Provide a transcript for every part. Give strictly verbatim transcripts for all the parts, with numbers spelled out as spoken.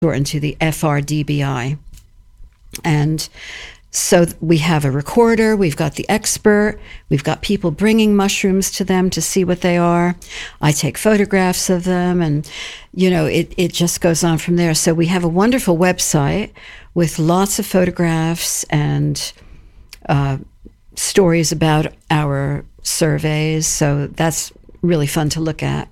shortened to the F R D B I. And so we have a recorder, we've got the expert, we've got people bringing mushrooms to them to see what they are. I take photographs of them, and, you know, it, it just goes on from there. So we have a wonderful website with lots of photographs and uh, stories about our surveys. So that's really fun to look at.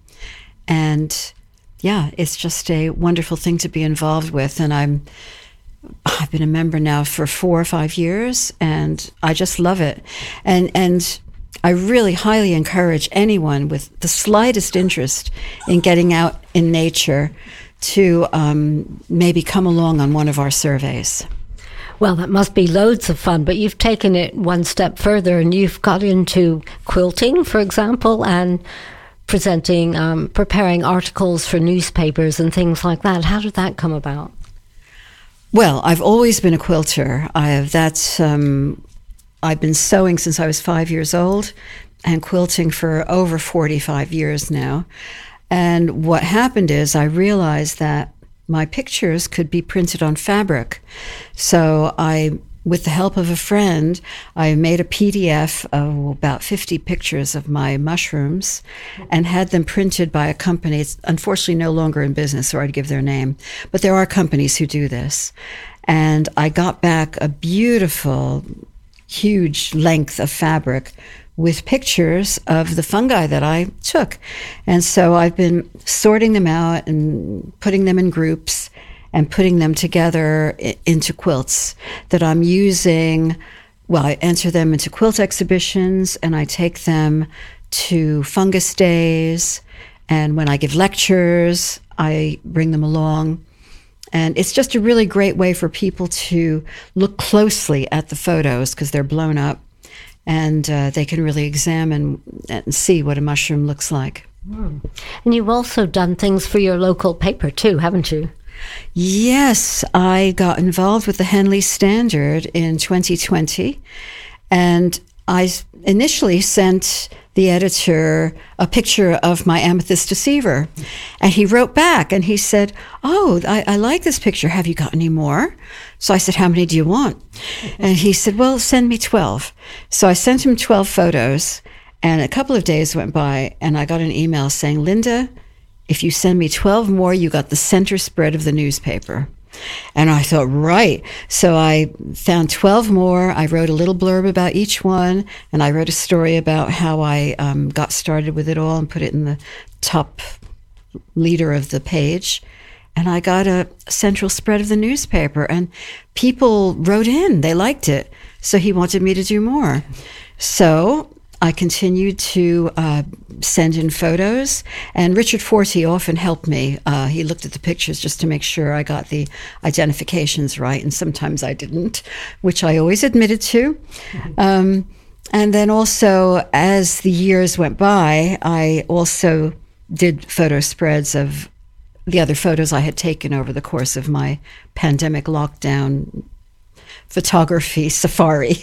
And yeah, it's just a wonderful thing to be involved with. And I'm I've been a member now for four or five years, and I just love it. And and I really highly encourage anyone with the slightest interest in getting out in nature to um, maybe come along on one of our surveys. Well, that must be loads of fun, but you've taken it one step further, and you've got into quilting, for example, and presenting, um, preparing articles for newspapers and things like that. How did that come about? Well, I've always been a quilter. I have that's um, I've been sewing since I was five years old, and quilting for over forty-five years now. And what happened is I realized that my pictures could be printed on fabric. So I, with the help of a friend, I made a P D F of about fifty pictures of my mushrooms and had them printed by a company. It's unfortunately no longer in business, or I'd give their name. But there are companies who do this. And I got back a beautiful, huge length of fabric with pictures of the fungi that I took. And so I've been sorting them out and putting them in groups and putting them together into quilts that I'm using. Well, I enter them into quilt exhibitions, and I take them to fungus days. And when I give lectures, I bring them along. And it's just a really great way for people to look closely at the photos because they're blown up, and uh, they can really examine and see what a mushroom looks like. Mm. And you've also done things for your local paper too, haven't you? Yes, I got involved with the Henley Standard in twenty twenty, and I initially sent the editor a picture of my amethyst deceiver, and he wrote back and he said, oh, I, I like this picture. Have you got any more? So I said, how many do you want? And he said, well, send me twelve. So I sent him twelve photos, and a couple of days went by, and I got an email saying, Linda, if you send me twelve more, you got the center spread of the newspaper. And I thought, right. So I found twelve more. I wrote a little blurb about each one, and I wrote a story about how I um, got started with it all and put it in the top leader of the page. And I got a central spread of the newspaper, and people wrote in. They liked it. So he wanted me to do more. So I continued to uh, send in photos, and Richard Forte often helped me. Uh, he looked at the pictures just to make sure I got the identifications right, and sometimes I didn't, which I always admitted to. Mm-hmm. Um, and then also, as the years went by, I also did photo spreads of the other photos I had taken over the course of my pandemic lockdown photography safari.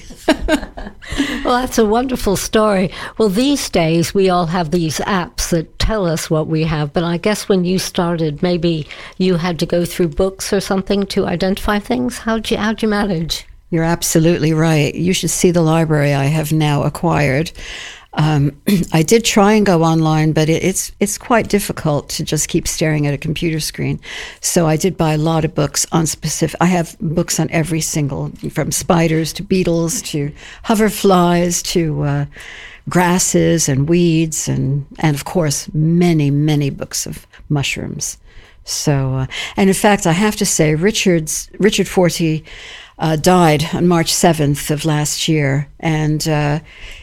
Well, that's a wonderful story. Well, these days we all have these apps that tell us what we have, but I guess when you started, maybe you had to go through books or something to identify things. How'd you, how'd you manage? You're absolutely right. You should see the library I have now acquired. Um, I did try and go online, but it, it's it's quite difficult to just keep staring at a computer screen. So I did buy a lot of books on specific. I have books on every single, from spiders to beetles to hoverflies to uh, grasses and weeds, and and of course many many books of mushrooms. So uh, and in fact, I have to say, Richard's Richard Forte uh, died on March seventh of last year, and. Uh,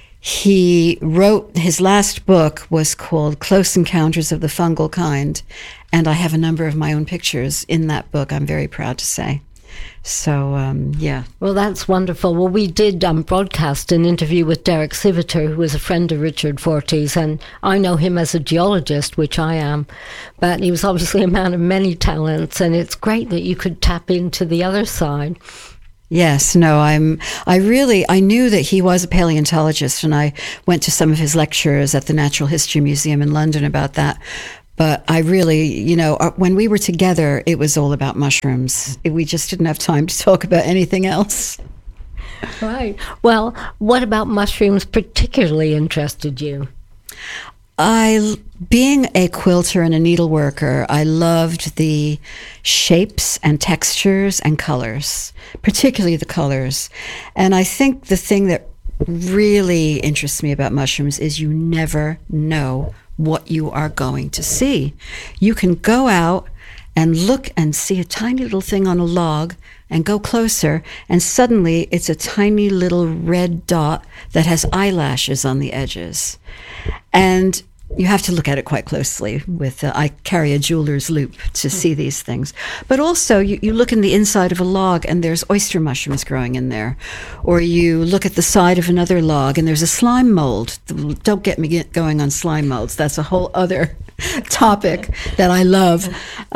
He wrote, his last book was called Close Encounters of the Fungal Kind, and I have a number of my own pictures in that book, I'm very proud to say. So, um, yeah. Well, that's wonderful. Well, we did um, broadcast an interview with Derek Siviter, who was a friend of Richard Forte's, and I know him as a geologist, which I am, but he was obviously a man of many talents, and it's great that you could tap into the other side. Yes, no, I'm, I really, I knew that he was a paleontologist, and I went to some of his lectures at the Natural History Museum in London about that. But I really, you know, uh, when we were together, it was all about mushrooms. We just didn't have time to talk about anything else. Right. Well, what about mushrooms particularly interested you? I, being a quilter and a needleworker, I loved the shapes and textures and colors, particularly the colors. And I think the thing that really interests me about mushrooms is you never know what you are going to see. You can go out and look and see a tiny little thing on a log and go closer, and suddenly it's a tiny little red dot that has eyelashes on the edges. And you have to look at it quite closely. With uh, I carry a jeweler's loupe to see these things. But also, you, you look in the inside of a log and there's oyster mushrooms growing in there. Or you look at the side of another log and there's a slime mold. Don't get me get going on slime molds. That's a whole other topic that I love.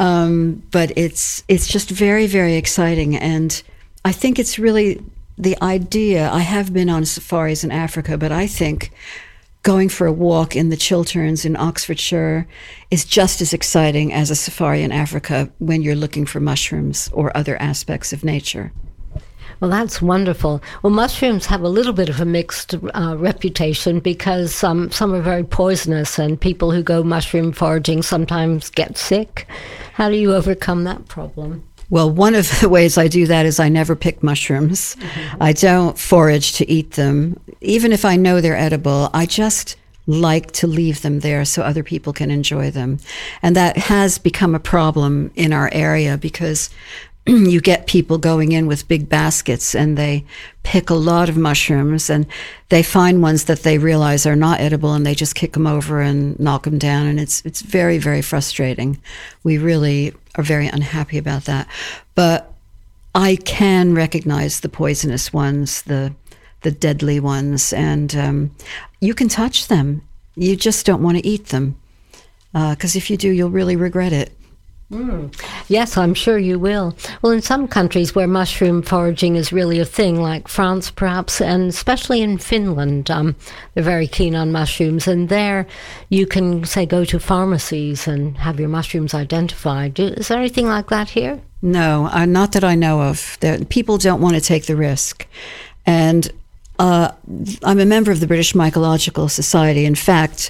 Um, but it's it's just very, very exciting. And I think it's really the idea. I have been on safaris in Africa, but I think going for a walk in the Chilterns in Oxfordshire is just as exciting as a safari in Africa when you're looking for mushrooms or other aspects of nature. Well, that's wonderful. Well, mushrooms have a little bit of a mixed uh, reputation because some, some are very poisonous, and people who go mushroom foraging sometimes get sick. How do you overcome that problem? Well, one of the ways I do that is I never pick mushrooms. Mm-hmm. I don't forage to eat them. Even if I know they're edible, I just like to leave them there so other people can enjoy them. And that has become a problem in our area because you get people going in with big baskets and they pick a lot of mushrooms and they find ones that they realize are not edible and they just kick them over and knock them down. And it's it's very, very frustrating. We really are very unhappy about that. But I can recognize the poisonous ones, the the deadly ones, and um, you can touch them. You just don't want to eat them because uh, if you do, you'll really regret it. Mm. Yes, I'm sure you will. Well, in some countries where mushroom foraging is really a thing, like France perhaps, and especially in Finland, um, they're very keen on mushrooms. And there you can, say, go to pharmacies and have your mushrooms identified. Is there anything like that here? No, uh, not that I know of. The, people don't want to take the risk. And uh, I'm a member of the British Mycological Society. In fact,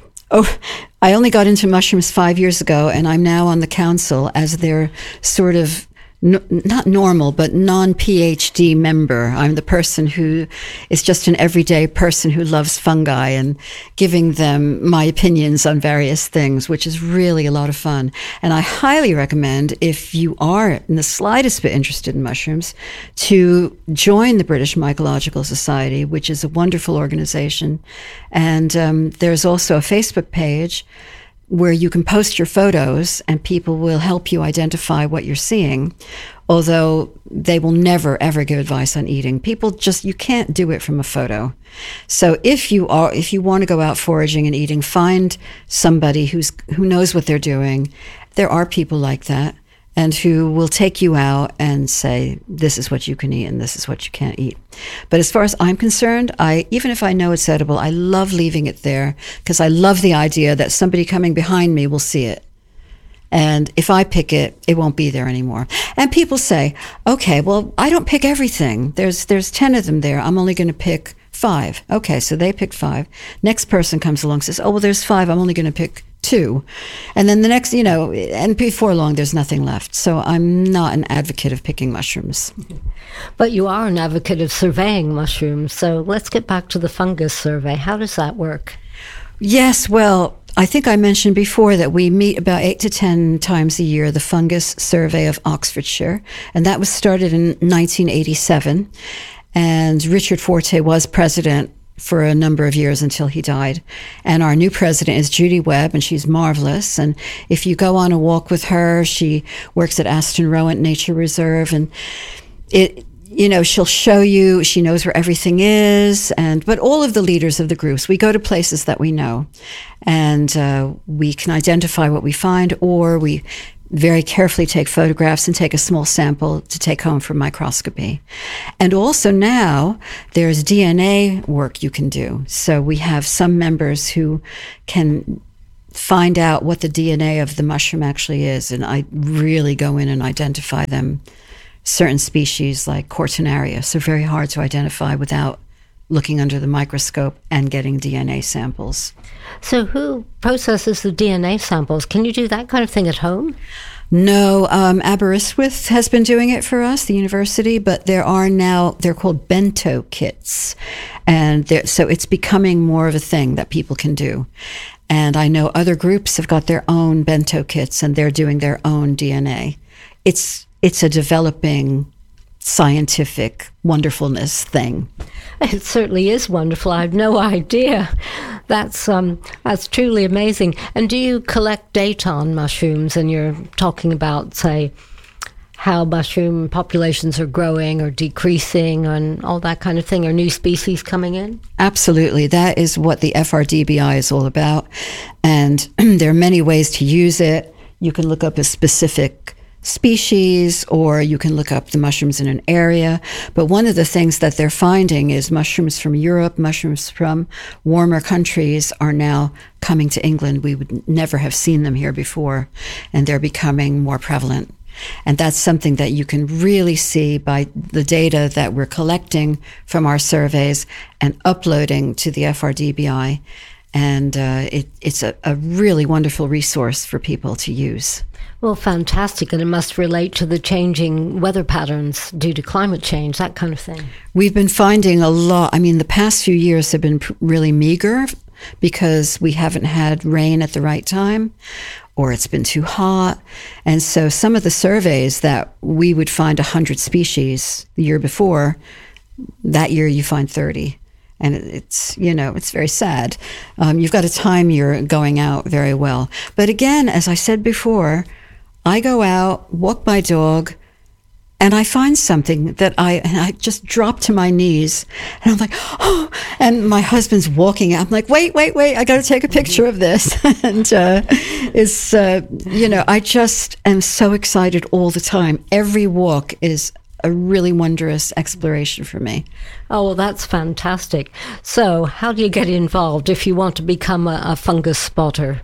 Oh, I only got into mushrooms five years ago, and I'm now on the council as their sort of, n- not normal, but non-P H D member. I'm the person who is just an everyday person who loves fungi and giving them my opinions on various things, which is really a lot of fun. And I highly recommend, if you are in the slightest bit interested in mushrooms, to join the British Mycological Society, which is a wonderful organization. And um, there's also a Facebook page where you can post your photos and people will help you identify what you're seeing, although they will never, ever give advice on eating. People just, you can't do it from a photo. So if you are, if you want to go out foraging and eating, find somebody who's who knows what they're doing. There are people like that, and who will take you out and say, this is what you can eat and this is what you can't eat. But as far as I'm concerned, I even if I know it's edible, I love leaving it there because I love the idea that somebody coming behind me will see it. And if I pick it, it won't be there anymore. And people say, okay, well, I don't pick everything. There's there's ten of them there. I'm only going to pick five. Okay, so they picked five. Next person comes along and says, oh, well, there's five. I'm only going to pick two. And then the next, you know, and before long, there's nothing left. So I'm not an advocate of picking mushrooms. But you are an advocate of surveying mushrooms. So let's get back to the fungus survey. How does that work? Yes, well, I think I mentioned before that we meet about eight to ten times a year, the Fungus Survey of Oxfordshire. And that was started in nineteen eighty-seven. And Richard Forte was president for a number of years until he died. And our new president is Judy Webb, and she's marvelous. And if you go on a walk with her, she works at Aston Rowant Nature Reserve, and it, you know, she'll show you, she knows where everything is. And but all of the leaders of the groups, we go to places that we know, and uh, we can identify what we find, or we very carefully take photographs and take a small sample to take home for microscopy. And also now there's D N A work you can do. So we have some members who can find out what the D N A of the mushroom actually is. And I really go in and identify them. Certain species like Cortinaria, so very hard to identify without looking under the microscope and getting D N A samples. So who processes the D N A samples? Can you do that kind of thing at home? No, um, Aberystwyth has been doing it for us, the university, but there are now, they're called bento kits. And so it's becoming more of a thing that people can do. And I know other groups have got their own bento kits and they're doing their own D N A. It's it's a developing scientific wonderfulness thing. It certainly is wonderful. I have no idea. That's um, that's truly amazing. And do you collect data on mushrooms? And you're talking about, say, how mushroom populations are growing or decreasing and all that kind of thing? Are new species coming in? Absolutely. That is what the F R D B I is all about. And there are many ways to use it. You can look up a specific species, or you can look up the mushrooms in an area. But one of the things that they're finding is mushrooms from Europe, mushrooms from warmer countries are now coming to England. We would never have seen them here before, and they're becoming more prevalent. And that's something that you can really see by the data that we're collecting from our surveys and uploading to the F R D B I. And uh, it, it's a, a really wonderful resource for people to use. Well, fantastic. And it must relate to the changing weather patterns due to climate change, that kind of thing. We've been finding a lot. I mean, the past few years have been really meager because we haven't had rain at the right time, or it's been too hot. And so some of the surveys that we would find one hundred species the year before, that year you find thirty. And it's, you know, it's very sad. Um, you've got to time your going out very well. But again, as I said before, I go out, walk my dog, and I find something that I, and I just drop to my knees. And I'm like, oh, and my husband's walking. I'm like, wait, wait, wait, I got to take a picture of this. and uh, it's, uh, you know, I just am so excited all the time. Every walk is a really wondrous exploration for me. Oh, well, that's fantastic. So how do you get involved if you want to become a, a fungus spotter?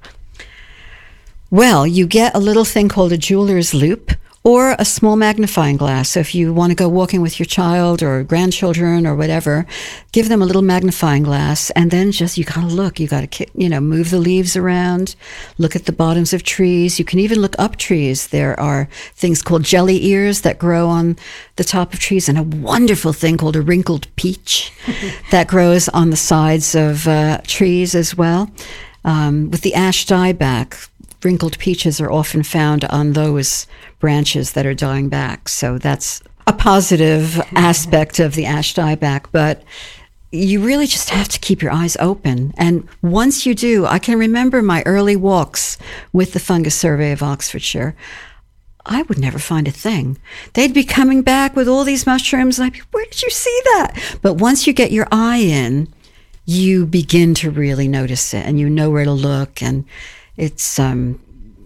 Well, you get a little thing called a jeweler's loupe or a small magnifying glass. So if you want to go walking with your child or grandchildren or whatever, give them a little magnifying glass, and then just, you got to look, you got to, you know, move the leaves around, look at the bottoms of trees. You can even look up trees. There are things called jelly ears that grow on the top of trees, and a wonderful thing called a wrinkled peach that grows on the sides of uh, trees as well. Um, with the ash dieback, wrinkled peaches are often found on those branches that are dying back. So that's a positive aspect of the ash dieback. But you really just have to keep your eyes open. And once you do, I can remember my early walks with the Fungus Survey of Oxfordshire. I would never find a thing. They'd be coming back with all these mushrooms, and I'd be, where did you see that? But once you get your eye in, you begin to really notice it, and you know where to look. And it's um,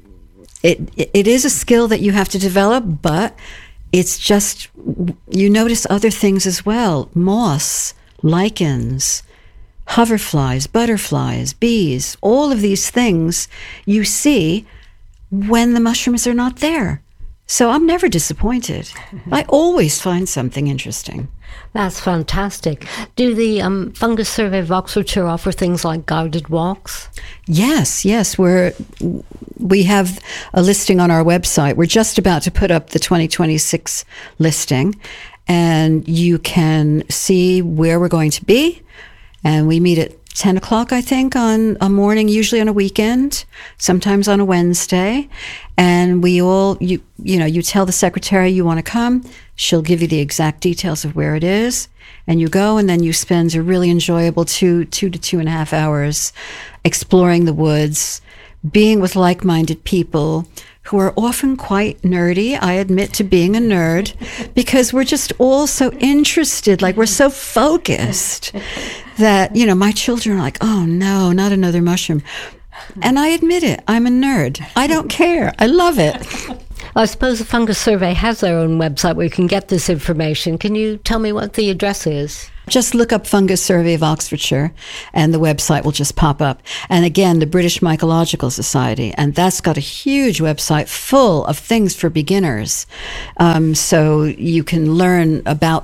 it it is a skill that you have to develop, but it's just, you notice other things as well: moss, lichens, hoverflies, butterflies, bees. All of these things you see when the mushrooms are not there. So I'm never disappointed. I always find something interesting. That's fantastic. Do the um, Fungus Survey of Oxfordshire offer things like guided walks? Yes, yes. We're, we have a listing on our website. We're just about to put up the twenty twenty-six listing, and you can see where we're going to be. And we meet at ten o'clock, I think, on a morning, usually on a weekend, sometimes on a Wednesday. And we all, you you know, you tell the secretary you want to come. She'll give you the exact details of where it is. And you go, and then you spend a really enjoyable two, two to two and a half hours exploring the woods, being with like-minded people who are often quite nerdy. I admit to being a nerd, because we're just all so interested, like we're so focused that, you know, my children are like, oh no, not another mushroom. And I admit it, I'm a nerd. I don't care. I love it. I suppose the Fungus Survey has their own website where you can get this information. Can you tell me what the address is? Just look up Fungus Survey of Oxfordshire and the website will just pop up. And again, the British Mycological Society, and that's got a huge website full of things for beginners. Um, so you can learn about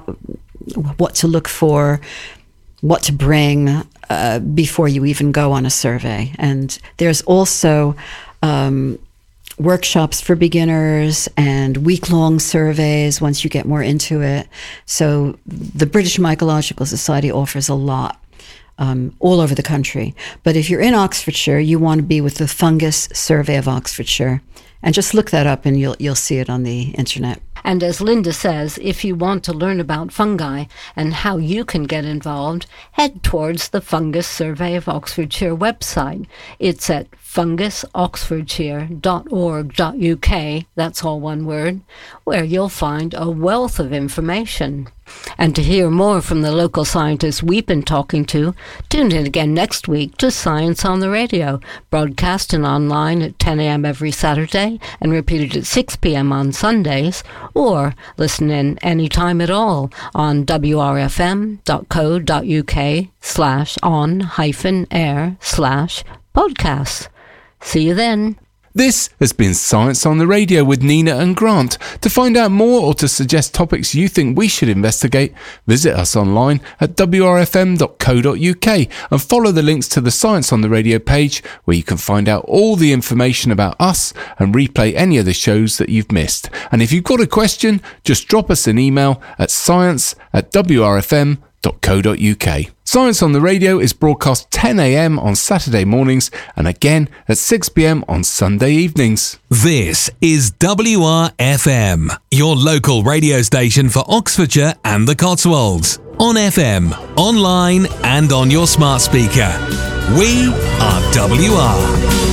what to look for, what to bring uh, before you even go on a survey. And there's also um, workshops for beginners and week-long surveys once you get more into it. So the British Mycological Society offers a lot um, all over the country. But if you're in Oxfordshire, you want to be with the Fungus Survey of Oxfordshire. And just look that up and you'll you'll see it on the internet. And as Linda says, if you want to learn about fungi and how you can get involved, head towards the Fungus Survey of Oxfordshire website. It's at fungus oxfordshire dot org dot U K, that's all one word, where you'll find a wealth of information. And to hear more from the local scientists we've been talking to, tune in again next week to Science on the Radio, broadcasting online at ten a.m. every Saturday and repeated at six p.m. on Sundays, or listen in anytime at all on w r f m dot co dot u k slash on hyphen air slash podcasts. See you then. This has been Science on the Radio with Nina and Grant. To find out more or to suggest topics you think we should investigate, visit us online at w r f m dot co dot u k and follow the links to the Science on the Radio page, where you can find out all the information about us and replay any of the shows that you've missed. And if you've got a question, just drop us an email at science at w r f m dot co dot u k. Science on the Radio is broadcast ten a.m. on Saturday mornings and again at six p.m. on Sunday evenings. This is W R F M, your local radio station for Oxfordshire and the Cotswolds. On F M, online and on your smart speaker. We are W R.